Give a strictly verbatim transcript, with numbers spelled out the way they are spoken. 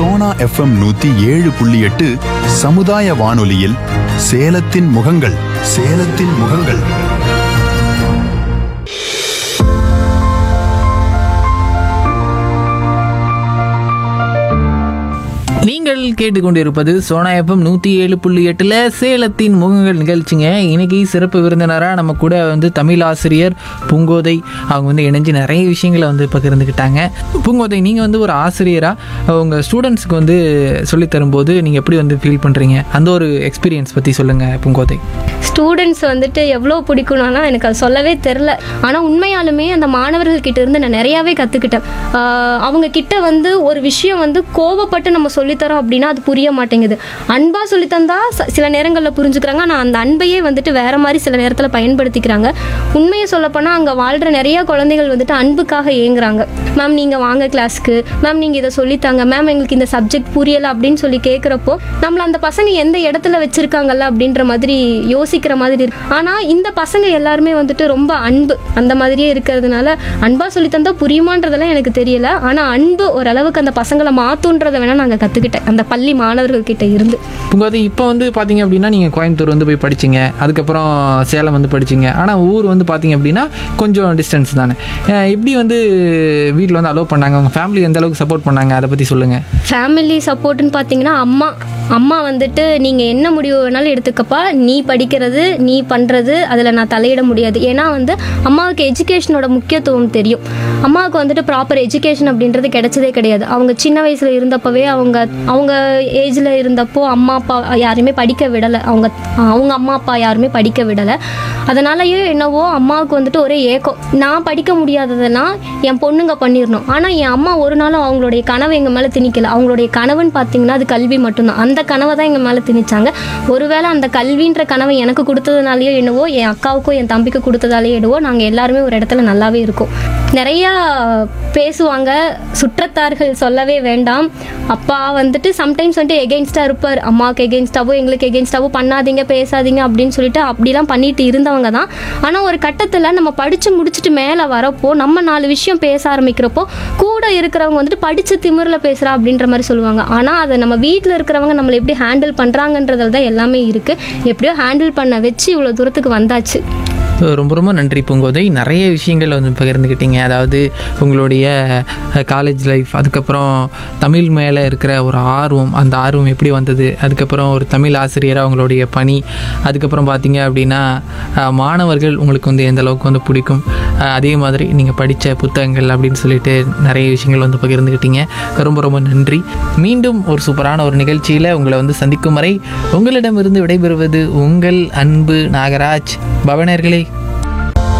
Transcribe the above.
Sona FM நூத்தி ஏழு புள்ளி எட்டு சமுதாய வானொலியில் சேலத்தின் முகங்கள் சேலத்தின் முகங்கள். நீங்கள் கேட்டுக்கொண்டிருப்பது சோனா எஃப்எம் நூற்றி ஏழு புள்ளி எட்டில் சேலத்தின் முகங்கள் நிகழ்ச்சிங்க. இன்னைக்கு சிறப்பு விருந்தினராக நம்ம கூட வந்து தமிழ் ஆசிரியர் பூங்கோதை அவங்க வந்து இணைஞ்சு நிறைய விஷயங்களை வந்து பகிர்ந்துக்கிட்டாங்க. பூங்கோதை, நீங்கள் வந்து ஒரு ஆசிரியராக உங்கள் ஸ்டூடெண்ட்ஸுக்கு வந்து சொல்லித்தரும்போது நீங்கள் எப்படி வந்து ஃபீல் பண்ணுறீங்க? அந்த ஒரு எக்ஸ்பீரியன்ஸ் பற்றி சொல்லுங்கள் பூங்கோதை. ஸ்டூடெண்ட்ஸ் வந்துட்டு எவ்வளோ பிடிக்கணும்னா எனக்கு அது சொல்லவே தெரில. ஆனால் உண்மையாலுமே அந்த மாணவர்கள்கிட்ட இருந்து நான் நிறையாவே கற்றுக்கிட்டேன். அவங்க கிட்ட வந்து ஒரு விஷயம் வந்து கோவப்பட்டு நம்ம சொல்லித்தரோம் அப்படின்னா அது புரிய மாட்டேங்குது. அன்பாக சொல்லித்தந்தா சில நேரங்களில் புரிஞ்சுக்கிறாங்க. ஆனால் அந்த அன்பையே வந்துட்டு வேற மாதிரி சில நேரத்தில் பயன்படுத்திக்கிறாங்க. உண்மையை சொல்லப்போனால் அங்கே வாழ்கிற நிறைய குழந்தைகள் வந்துட்டு அன்புக்காக ஏங்குறாங்க. மேம் நீங்கள் வாங்க கிளாஸ்க்கு, மேம் நீங்கள் இதை சொல்லித்தாங்க, மேம் எங்களுக்கு இந்த சப்ஜெக்ட் புரியலை அப்படின்னு சொல்லி கேட்குறப்போ நம்மளை அந்த பசங்க எந்த இடத்துல வச்சுருக்காங்கல்ல அப்படின்ற மாதிரி யோசிக்கிற மாதிரி இருக்கு. ஆனால் இந்த பசங்க எல்லாருமே வந்துட்டு ரொம்ப அன்பு அந்த மாதிரியே இருக்கிறதுனால அன்பாக சொல்லித்தந்தா புரியுமான்றதெல்லாம் எனக்கு தெரியல. ஆனால் அன்பு ஓரளவுக்கு அந்த பசங்களை மாற்றுன்றதை வேணால் நாங்கள் கற்றுக்கிட்டேன் அந்த பள்ளி மாணவர்கள் கிட்ட இருந்து. பூங்கோதை, இப்போ வந்து பார்த்தீங்க அப்படின்னா நீங்கள் கோயம்புத்தூர் வந்து போய் படிச்சிங்க, அதுக்கப்புறம் சேலம் வந்து படிச்சிங்க. ஆனால் ஊர் வந்து பார்த்தீங்க அப்படின்னா கொஞ்சம் டிஸ்டன்ஸ் தானே. எப்படி வந்து வீட்டில் வந்து அலோவ் பண்ணாங்க? உங்கள் ஃபேமிலி எந்த அளவுக்கு சப்போர்ட் பண்ணாங்க? அதை பற்றி சொல்லுங்கள். ஃபேமிலி சப்போர்ட்டுன்னு பார்த்தீங்கன்னா அம்மா அம்மா வந்துட்டு நீங்கள் என்ன முடிவு வேணாலும் எடுத்துக்கப்பா, நீ படிக்கிறது நீ பண்ணுறது அதில் நான் தலையிட முடியாது. ஏன்னா வந்து அம்மாவுக்கு எஜுகேஷனோட முக்கியத்துவம் தெரியும். அம்மாவுக்கு வந்துட்டு ப்ராப்பர் எஜுகேஷன் அப்படின்றது கிடைச்சதே கிடையாது. அவங்க சின்ன வயசில் இருந்தப்பவே அவங்க அவங்க ஏஜில் இருந்தப்போ அம்மா அப்பா யாருமே படிக்க விடலை. அவங்க அவங்க அம்மா அப்பா யாருமே படிக்க விடலை. அதனாலயே என்னவோ அம்மாவுக்கு வந்துட்டு ஒரே ஏக்கம், நான் படிக்க முடியாததெல்லாம் என் பொண்ணுங்க பண்ணிடணும். ஆனால் என் அம்மா ஒரு நாளும் அவங்களுடைய கனவை எங்கள் மேலே திணிக்கலை. அவங்களுடைய கனவுன்னு பார்த்தீங்கன்னா அது கல்வி மட்டும்தான். அந்த கனவை தான் எங்கள் மேலே திணிச்சாங்க. ஒருவேளை அந்த கல்வின்ற கனவை எனக்கு கொடுத்ததுனாலையோ என்னவோ, என் அக்காவுக்கோ என் தம்பிக்கு கொடுத்ததாலேயோ என்னவோ, நாங்கள் எல்லாருமே ஒரு இடத்துல நல்லாவே இருக்கோம். நிறையா பேசுவாங்க, சுற்றத்தார்கள் சொல்லவே வேண்டாம். அப்பா வந்துட்டு சம்டைம்ஸ் வந்துட்டு எகெயின்ஸ்டாக இருப்பார். அம்மாவுக்கு எகெயின்ஸ்டாவோ எங்களுக்கு எகெயின்ஸ்டாவோ பண்ணாதீங்க பேசாதீங்க அப்படின்னு சொல்லிட்டு அப்படிலாம் பண்ணிட்டு இருந்தவங்க தான். ஆனால் ஒரு கட்டத்தில் நம்ம படித்து முடிச்சுட்டு மேலே வரப்போ நம்ம நாலு விஷயம் பேச ஆரம்பிக்கிறப்போ கூட இருக்கிறவங்க வந்துட்டு படித்து திமிரில் பேசுகிறா அப்படின்ற மாதிரி சொல்லுவாங்க. ஆனால் அதை நம்ம வீட்டில் இருக்கிறவங்க நம்மளை எப்படி ஹேண்டில் பண்ணுறாங்கன்றதில் தான் எல்லாமே இருக்குது. எப்படியோ ஹேண்டில் பண்ண வச்சு இவ்வளோ தூரத்துக்கு வந்தாச்சு. ரொம்ப ரொம்ப நன்றி பூங்கோதை. நிறைய விஷயங்கள் வந்து பகிர்ந்துக்கிட்டீங்க. அதாவது உங்களுடைய காலேஜ் லைஃப், அதுக்கப்புறம் தமிழ் மேலே இருக்கிற ஒரு ஆர்வம், அந்த ஆர்வம் எப்படி வந்தது, அதுக்கப்புறம் ஒரு தமிழ் ஆசிரியராக உங்களுடைய பணி, அதுக்கப்புறம் பார்த்தீங்க அப்படின்னா மாணவர்கள் உங்களுக்கு வந்து எந்த அளவுக்கு வந்து பிடிக்கும், அதே மாதிரி நீங்கள் படித்த புத்தகங்கள் அப்படின்னு சொல்லிட்டு நிறைய விஷயங்கள் வந்து பகிர்ந்துக்கிட்டீங்க. ரொம்ப ரொம்ப நன்றி. மீண்டும் ஒரு சூப்பரான ஒரு நிகழ்ச்சியில் உங்களை வந்து சந்திக்கும் வரை உங்களிடமிருந்து விடைபெறுவது உங்கள் அன்பு நாகராஜ். பவனர்களே,